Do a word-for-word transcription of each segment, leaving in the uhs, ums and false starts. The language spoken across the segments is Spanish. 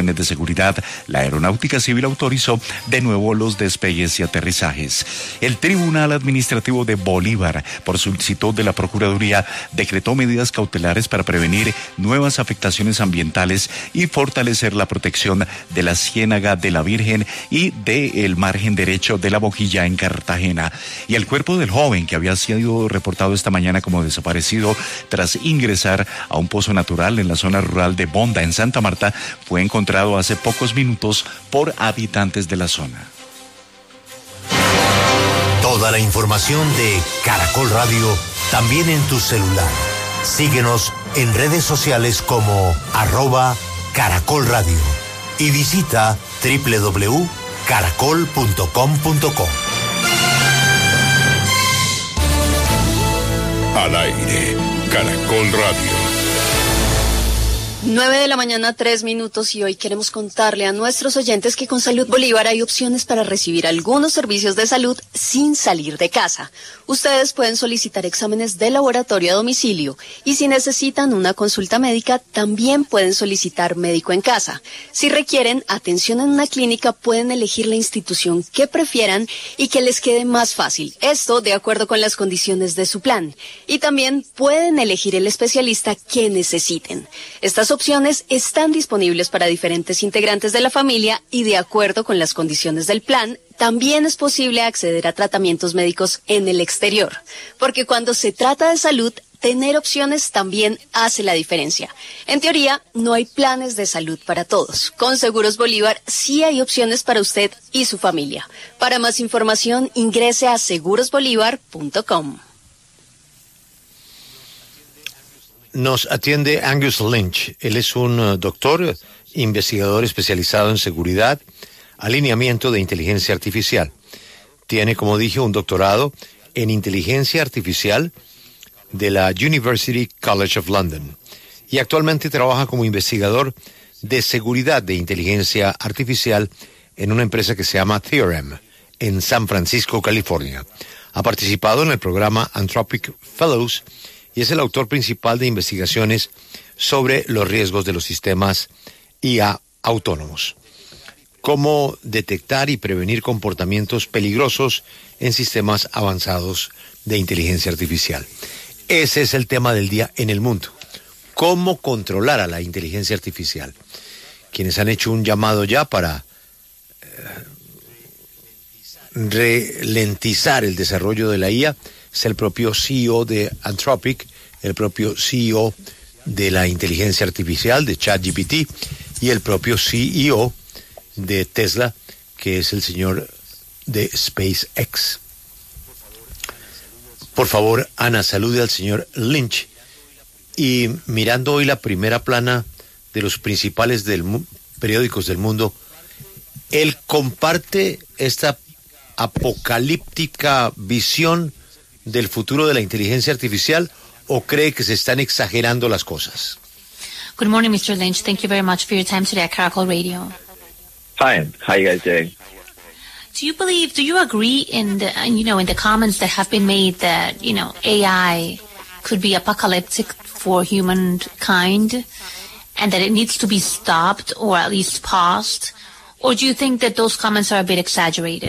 razones de seguridad, la Aeronáutica Civil autorizó de nuevo los despegues y aterrizajes. El Tribunal Administrativo de Bolívar, por solicitud de la Procuraduría, decretó medidas cautelares para prevenir nuevas afectaciones ambientales y fortalecer la protección de la Ciénaga de la Virgen y del margen derecho de la Bojilla en Cartagena. Y el cuerpo del joven que había sido reportado esta mañana como desaparecido tras ingresar a un pozo natural en la zona rural de Bonda, en Santa Marta, fue encontrado hace pocos minutos por habitantes de la zona. Toda la información de Caracol Radio también en tu celular. Síguenos en redes sociales como arroba Caracol Radio y visita doble u doble u doble u punto caracol punto com punto co. Al aire, Caracol Radio. nueve de la mañana, tres minutos, y hoy queremos contarle a nuestros oyentes que con Salud Bolívar hay opciones para recibir algunos servicios de salud sin salir de casa. Ustedes pueden solicitar exámenes de laboratorio a domicilio y si necesitan una consulta médica, también pueden solicitar médico en casa. Si requieren atención en una clínica, pueden elegir la institución que prefieran y que les quede más fácil. Esto de acuerdo con las condiciones de su plan. Y también pueden elegir el especialista que necesiten. Estas opciones están disponibles para diferentes integrantes de la familia y de acuerdo con las condiciones del plan, también es posible acceder a tratamientos médicos en el exterior. Porque cuando se trata de salud, tener opciones también hace la diferencia. En teoría, no hay planes de salud para todos. Con Seguros Bolívar sí hay opciones para usted y su familia. Para más información, ingrese a seguros bolívar punto com. Nos atiende Angus Lynch. Él es un uh, doctor, investigador especializado en seguridad, alineamiento de inteligencia artificial. Tiene, como dije, un doctorado en inteligencia artificial de la University College of London y actualmente trabaja como investigador de seguridad de inteligencia artificial en una empresa que se llama Theorem en San Francisco, California. Ha participado en el programa Anthropic Fellows y es el autor principal de investigaciones sobre los riesgos de los sistemas I A autónomos. Cómo detectar y prevenir comportamientos peligrosos en sistemas avanzados de inteligencia artificial. Ese es el tema del día en el mundo. Cómo controlar a la inteligencia artificial. Quienes han hecho un llamado ya para eh, ralentizar el desarrollo de la I A es el propio C E O de Anthropic, el propio C E O de la inteligencia artificial de ChatGPT y el propio C E O de Tesla, que es el señor de SpaceX. Por favor, Ana, salude al señor Lynch. Y mirando hoy la primera plana de los principales del mu- periódicos del mundo, ¿él comparte esta apocalíptica visión del futuro de la inteligencia artificial o cree que se están exagerando las cosas? Good morning, Mister Lynch. Thank you very much for your time today at Caracol Radio. Fine. How are you guys doing? Do you believe, do you agree in the, you know, in the comments that have been made that, you know, A I could be apocalyptic for humankind and that it needs to be stopped or at least paused? Or do you think that those comments are a bit exaggerated?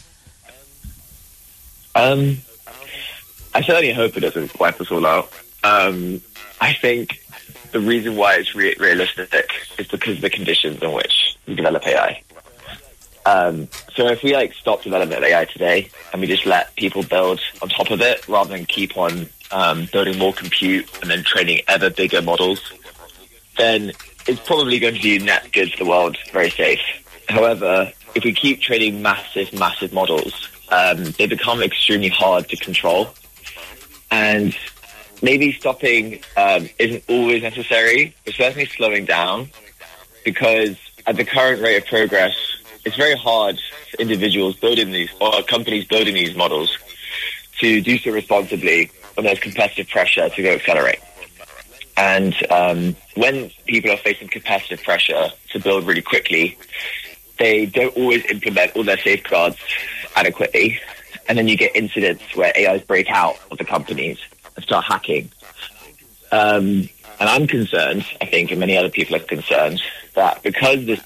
Um, I certainly hope it doesn't wipe us all out. Um, I think the reason why it's re- realistic is because of the conditions in which we develop A I. Um, so if we like stop development of A I today and we just let people build on top of it rather than keep on um, building more compute and then training ever bigger models, then it's probably going to do net good for the world, very safe. However, if we keep training massive, massive models, um, they become extremely hard to control. And maybe stopping um, isn't always necessary, but certainly slowing down, because at the current rate of progress, it's very hard for individuals building these, or companies building these models, to do so responsibly when there's competitive pressure to go accelerate. And um, when people are facing competitive pressure to build really quickly, they don't always implement all their safeguards adequately. And then you get incidents where A Is break out of the companies and start hacking. Um, and I'm concerned, I think, and many other people are concerned, that because this